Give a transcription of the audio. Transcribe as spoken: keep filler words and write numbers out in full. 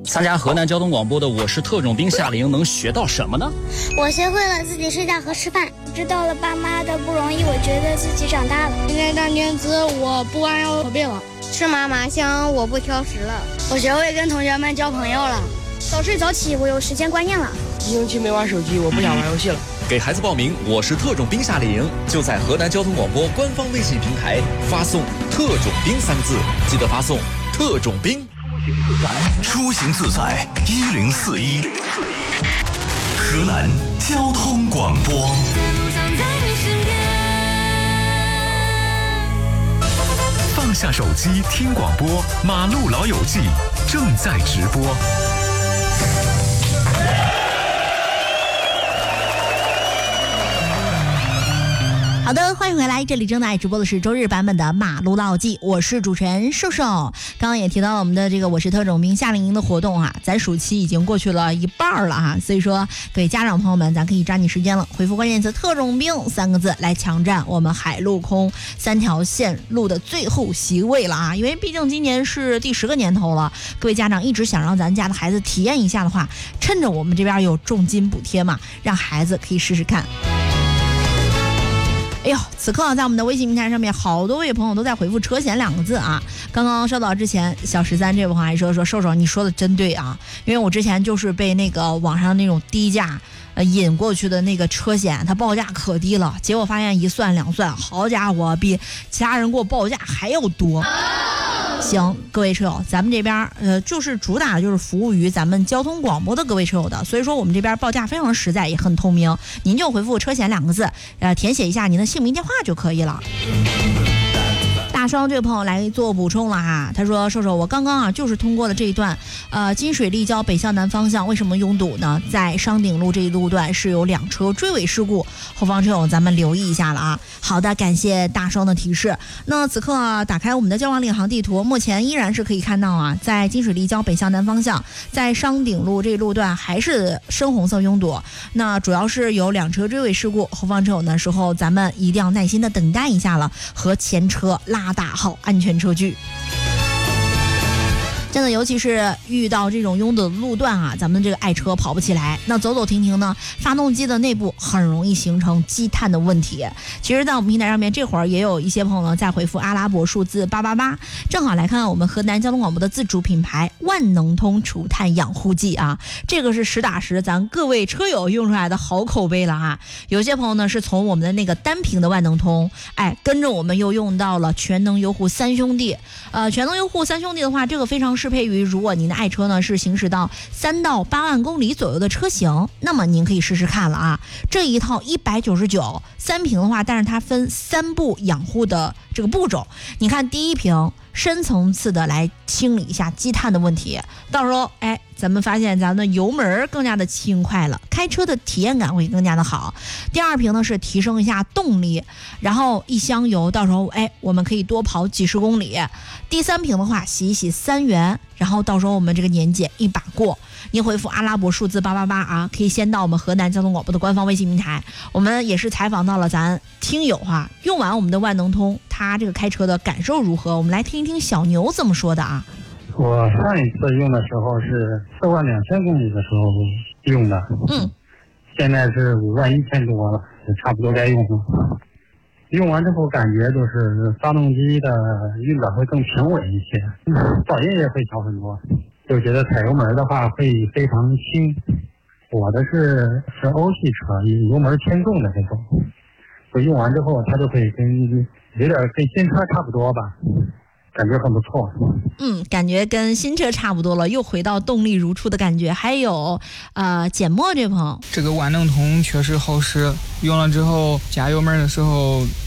参加河南交通广播的我是特种兵夏令营能学到什么呢？ 我学会了自己睡觉和吃饭，知道了爸妈的不容易，我觉得自己长大了。 今天当天资我不弯腰驼背了， 吃嘛嘛香我不挑食了， 我学会跟同学们交朋友了， 早睡早起我有时间观念了， 一星期没玩手机我不想玩游戏了。 给孩子报名我是特种兵夏令营，就在河南交通广播官方微信平台发送特种兵三个字，记得发送特种兵。 出行自在一零四一，河南交通广播。放下手机听广播，马路老友记正在直播。 好的，欢迎回来，这里正在直播的是周日版本的马路老记，我是主持人瘦瘦。刚刚也提到了我们的这个我是特种兵夏令营的活动啊，咱暑期已经过去了一半了哈，所以说各位家长朋友们，咱可以抓紧时间了，回复关键词特种兵三个字来抢占我们海陆空三条线路的最后席位了啊！因为毕竟今年是第十个年头了，各位家长一直想让咱家的孩子体验一下的话，趁着我们这边有重金补贴嘛，让孩子可以试试看。哎呦，此刻在我们的微信平台上面，好多位朋友都在回复车险两个字啊。刚刚收到之前小十三这位朋友还说说瘦瘦你说的真对啊，因为我之前就是被那个网上那种低价呃引过去的那个车险，它报价可低了，结果发现一算两算，好家伙，比其他人给我报价还要多。行，各位车友，咱们这边呃就是主打就是服务于咱们交通广播的各位车友的，所以说我们这边报价非常实在，也很透明。您就回复车险两个字，呃，填写一下您的姓名电话就可以了。大双这位朋友来做补充了哈，他说瘦瘦，我刚刚啊就是通过了这一段，呃金水立交北向南方向为什么拥堵呢？在商鼎路这一路段是有两车追尾事故，后方车友咱们留意一下了啊。好的，感谢大双的提示。那此刻啊，打开我们的交通领航地图，目前依然是可以看到啊，在金水立交北向南方向，在商鼎路这一路段还是深红色拥堵，那主要是有两车追尾事故，后方车友呢时候咱们一定要耐心的等待一下了，和前车拉大号安全车距。真的，尤其是遇到这种拥堵的路段啊，咱们这个爱车跑不起来，那走走停停呢，发动机的内部很容易形成积碳的问题。其实在我们平台上面，这会儿也有一些朋友呢在回复阿拉伯数字八八八，正好来看看我们河南交通广播的自主品牌万能通除碳养护剂啊，这个是实打实咱各位车友用出来的好口碑了啊。有些朋友呢是从我们的那个单屏的万能通，哎，跟着我们又用到了全能优护三兄弟。呃，全能优护三兄弟的话，这个非常适配于如果您的爱车呢是行驶到三到八万公里左右的车型，那么您可以试试看了啊。这一套一百九十九三瓶的话，但是它分三步养护的这个步骤。你看第一瓶，深层次的来清理一下积碳的问题，到时候哎，咱们发现咱们的油门更加的轻快了，开车的体验感会更加的好。第二瓶呢是提升一下动力，然后一箱油，到时候哎我们可以多跑几十公里。第三瓶的话洗一洗三元，然后到时候我们这个年检一把过。您回复阿拉伯数字八八八啊，可以先到我们河南交通广播的官方微信平台，我们也是采访到了咱听友哈、啊，用完我们的万能通，他这个开车的感受如何？我们来听一听小牛怎么说的啊。 我上一次用的时候是四万两千公里的时候用的， 嗯， 现在是五万一千多了，差不多该用了。用完之后感觉就是发动机的运转会更平稳一些，噪音也会小很多，就觉得踩油门的话会非常轻。我的是是欧系车，油门偏重的这种，就用完之后它就会跟有点跟新车差不多吧。感觉很不错， 嗯，感觉跟新车差不多了，又回到动力如初的感觉。还有，呃，简墨这朋友， 这个万能通确实好使，用了之后加油门的时候